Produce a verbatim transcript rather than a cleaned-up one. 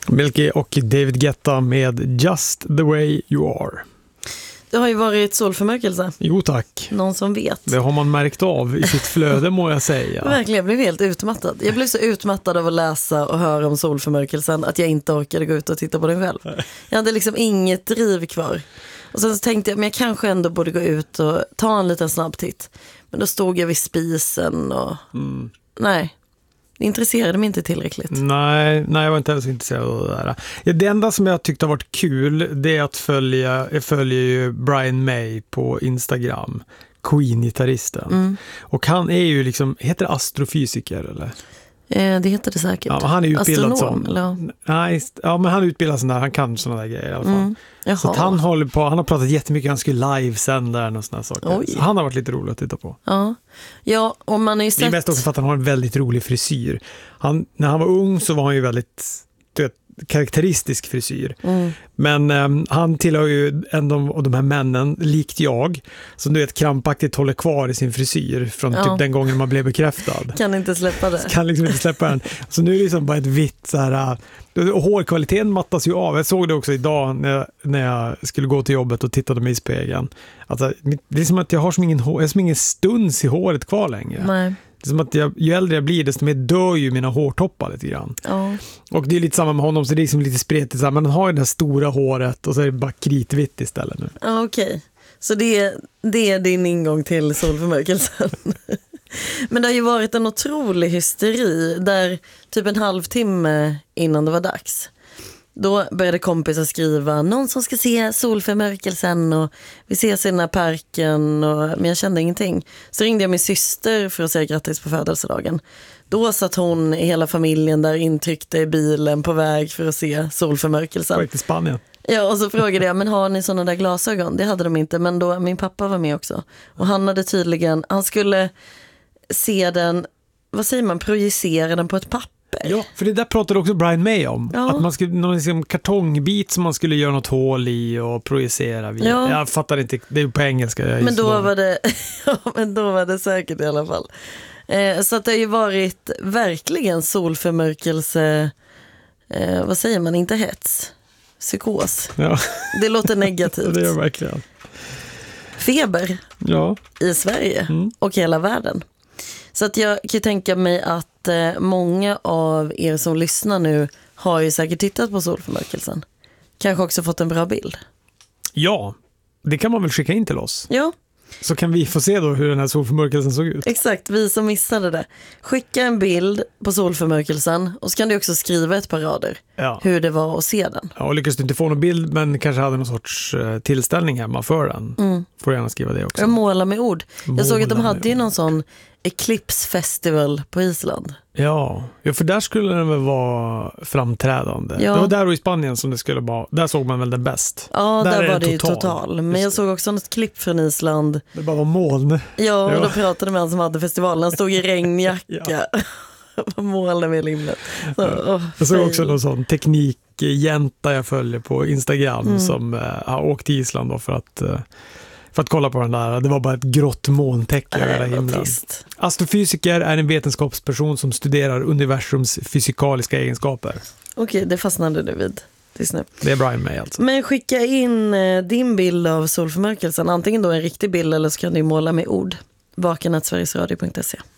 Milky och David Guetta med Just the way you are. Det har ju varit solförmörkelse. Jo tack. Någon som vet. Det har man märkt av i sitt flöde må jag säga. Verkligen, jag blev helt utmattad. Jag blev så utmattad av att läsa och höra om solförmörkelsen att jag inte orkade gå ut och titta på den själv. Jag hade liksom inget driv kvar. Och sen så tänkte jag, men jag kanske ändå borde gå ut och ta en liten snabb titt. Men då stod jag vid spisen och... Mm. Nej, det intresserade mig inte tillräckligt. Nej, nej, jag var inte ens intresserad av det där. Ja, det enda som jag tyckte har varit kul, det är att följa, jag följer ju Brian May på Instagram, Queen-gitarristen. Mm. Och han är ju liksom, heter astrofysiker eller? Eh, det heter det säkert. Ja, han är utbildad Astronom, som. eller? Nej, ja, men han är utbildad sån där, han kan såna där grejer i alla fall. Mm. Så att han håller på, han har pratat jättemycket, han skulle livesända den och såna saker. Så han har varit lite rolig att titta på. Ja, ja och man har ju sett... Det är mest också för att han har en väldigt rolig frisyr. Han, när han var ung så var han ju väldigt, du vet, karaktäristisk frisyr. Mm. Men um, han tillhör ju en av de här männen, likt jag, som du vet krampaktigt håller kvar i sin frisyr från ja. typ den gången man blev bekräftad. Kan inte släppa det. Kan liksom inte släppa den. Så nu är det liksom bara ett vitt så här, och hårkvaliteten mattas ju av. Jag såg det också idag när jag, när jag skulle gå till jobbet och tittade mig i spegeln. Alltså, det är som att jag har som ingen, hår, jag har som ingen stuns i håret kvar längre. Nej. Det är som att jag, ju äldre jag blir desto mer dör ju mina hårtoppar lite grann. Ja. Och det är lite samma med honom, så det är liksom lite spretigt. Men han har ju det här stora håret och så är det bara kritvitt istället nu. Ja, okej. Okay. Så det, det är din ingång till solförmörkelsen. Men det har ju varit en otrolig hysteri där typ en halvtimme innan det var dags. Då började kompisar skriva någon som ska se solförmörkelsen och vi ses i den här parken, och, men jag kände ingenting. Så ringde jag min syster för att säga grattis på födelsedagen. Då satt hon i hela familjen där intryckte i bilen på väg för att se solförmörkelsen. Var i Spanien. Ja, och så frågade jag, men har ni sådana där glasögon? Det hade de inte, men då min pappa var med också. Och han hade tydligen, han skulle se den, vad säger man, projicera den på ett papper. Ja, för det där pratade också Brian May om. Ja. Att man skulle, någon liksom kartongbit som man skulle göra något hål i och projicera via. Ja. Jag fattar inte, det är på engelska. Jag men, då var det, ja, men då var det säkert i alla fall. Eh, så att det har ju varit verkligen solförmörkelse, eh, vad säger man, inte hets, psykos. Ja. Det låter negativt. Det gör verkligen. Feber ja. i Sverige mm. och hela världen. Så att jag kan tänka mig att eh, många av er som lyssnar nu har ju säkert tittat på solförmörkelsen. Kanske också fått en bra bild. Ja, det kan man väl skicka in till oss. Ja. Så kan vi få se då hur den här solförmörkelsen såg ut. Exakt, vi som missade det. Skicka en bild på solförmörkelsen och så kan du också skriva ett par rader ja. hur det var att se den. Ja, och lyckas du inte få någon bild men kanske hade någon sorts tillställning hemma för den. Mm. Får du gärna skriva det också. Jag målar med ord. Måla jag såg att de hade ju någon sån Eclipse Festival på Island. Ja, ja, för där skulle den väl vara framträdande. Ja. Det var där och i Spanien som det skulle vara. Där såg man väl den bäst. Ja, där, där var det ju total. total. Men jag såg också något klipp från Island. Det bara var moln. Ja, och ja. då pratade med han som hade festivalen. Han stod i regnjacka. Ja. Målade med limlet. Så, ja. Jag såg också någon sån teknikjänta jag följer på Instagram mm. som äh, har åkt till Island då för att... Äh, För att kolla på den där, det var bara ett grått molntäcke över hela himlen. Astrofysiker är en vetenskapsperson som studerar universums fysikaliska egenskaper. Okej, det fastnade du vid. Det är Brian May alltså. Men skicka in eh, din bild av solförmörkelsen. Antingen då en riktig bild eller så kan du måla med ord. vaken at sverigesradio punkt se.